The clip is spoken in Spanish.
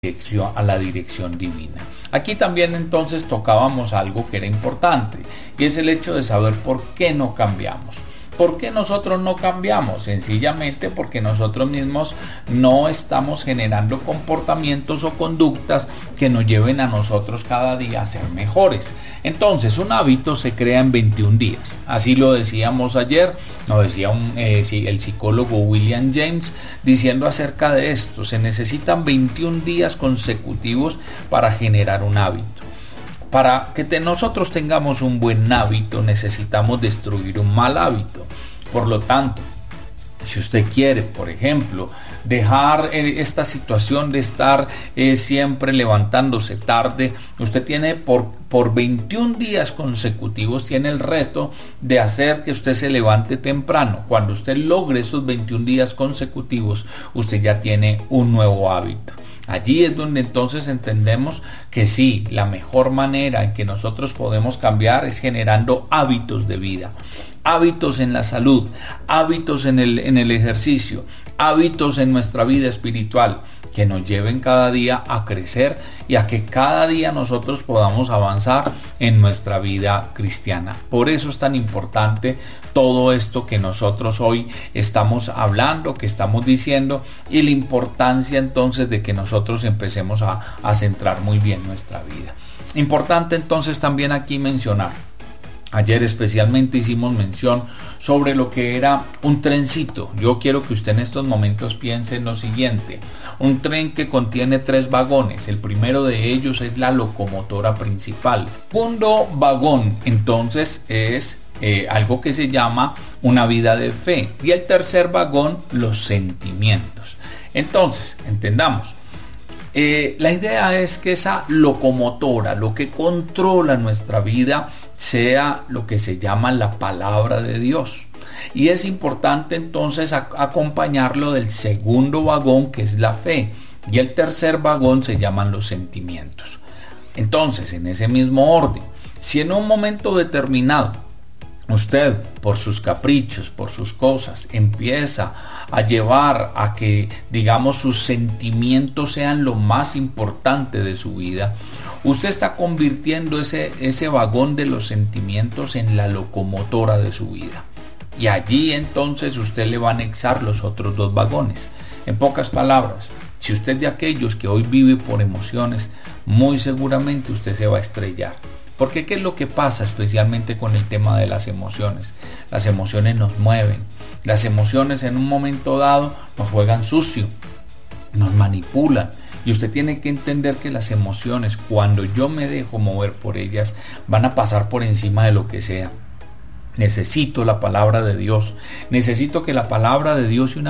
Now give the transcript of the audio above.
a la dirección divina. Aquí también entonces tocábamos algo que era importante, y es el hecho de saber por qué no cambiamos. ¿Por qué nosotros no cambiamos? Sencillamente porque nosotros mismos no estamos generando comportamientos o conductas que nos lleven a nosotros cada día a ser mejores. Entonces, un hábito se crea en 21 días. Así lo decíamos ayer, nos decía el psicólogo William James, diciendo acerca de esto: se necesitan 21 días consecutivos para generar un hábito. Para que nosotros tengamos un buen hábito, necesitamos destruir un mal hábito. Por lo tanto, si usted quiere, por ejemplo, dejar esta situación de estar siempre levantándose tarde, usted tiene por 21 días consecutivos, tiene el reto de hacer que usted se levante temprano. Cuando usted logre esos 21 días consecutivos, usted ya tiene un nuevo hábito. Allí es donde entonces entendemos que sí, la mejor manera en que nosotros podemos cambiar es generando hábitos de vida, hábitos en la salud, hábitos en el ejercicio, hábitos en nuestra vida espiritual, que nos lleven cada día a crecer y a que cada día nosotros podamos avanzar en nuestra vida cristiana. Por eso es tan importante todo esto que nosotros hoy estamos hablando, que estamos diciendo, y la importancia entonces de que nosotros empecemos a centrar muy bien nuestra vida. Importante entonces también aquí mencionar, ayer especialmente hicimos mención sobre lo que era un trencito. Yo quiero que usted en estos momentos piense en lo siguiente: un tren que contiene 3 vagones. El primero de ellos es la locomotora principal. Segundo vagón entonces es algo que se llama una vida de fe. Y el tercer vagón, los sentimientos. Entonces, entendamos. La idea es que esa locomotora, lo que controla nuestra vida, sea lo que se llama la palabra de Dios. Y es importante entonces acompañarlo del segundo vagón, que es la fe, y el tercer vagón se llaman los sentimientos. Entonces, en ese mismo orden, si en un momento determinado usted, por sus caprichos, por sus cosas, empieza a llevar a que, digamos, sus sentimientos sean lo más importante de su vida, usted está convirtiendo ese vagón de los sentimientos en la locomotora de su vida. Y allí entonces usted le va a anexar los otros 2 vagones. En pocas palabras, si usted es de aquellos que hoy vive por emociones, muy seguramente usted se va a estrellar. Porque ¿qué es lo que pasa especialmente con el tema de las emociones? Las emociones nos mueven. Las emociones en un momento dado nos juegan sucio, nos manipulan. Y usted tiene que entender que las emociones, cuando yo me dejo mover por ellas, van a pasar por encima de lo que sea. Necesito la palabra de Dios. Necesito que la palabra de Dios y una